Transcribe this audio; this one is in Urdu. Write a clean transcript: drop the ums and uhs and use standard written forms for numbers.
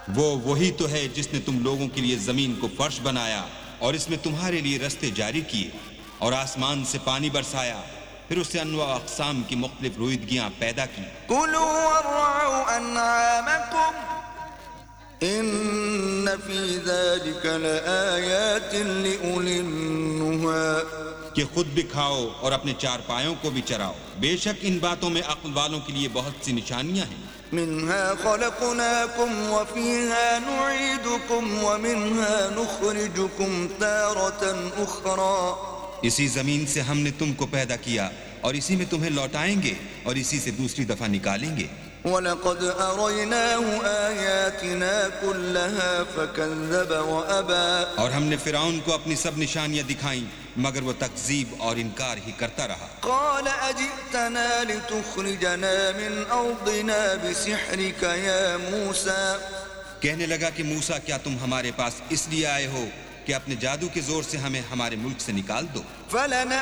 وہی تو ہے جس نے تم لوگوں کے لیے زمین کو فرش بنایا اور اس میں تمہارے لیے رستے جاری کیے اور آسمان سے پانی برسایا، پھر اس سے انواع اقسام کی مختلف رویدگیاں پیدا کی۔ كلوا وارعوا أنعامكم إن في ذلك لآيات لأولي النهى۔ کہ خود بھی کھاؤ اور اپنے چارپایوں کو بھی چراؤ، بے شک ان باتوں میں عقل والوں کے لیے بہت سی نشانیاں ہیں۔ منها خلقناكم وفيها نعيدكم ومنها نخرجكم تارة أخرى۔ اسی زمین سے ہم نے تم کو پیدا کیا اور اسی میں تمہیں لوٹائیں گے اور اسی سے دوسری دفعہ نکالیں گے۔ وَلَقَدْ أَرَيْنَاهُ آيَاتِنَا كُلَّهَا فَكَذَّبَ وَأَبَى۔ اور ہم نے فرعون کو اپنی سب نشانیاں دکھائیں مگر وہ تکذیب اور انکار ہی کرتا رہا۔ قَالَ أَجِئْتَنَا لِتُخْرِجَنَا مِنْ أَرْضِنَا بِسِحْرِكَ يَا مُوسَى۔ کہنے لگا کہ موسیٰ کیا تم ہمارے پاس اس لیے آئے ہو کہ اپنے جادو کے زور سے ہمیں ہمارے ملک سے نکال دو؟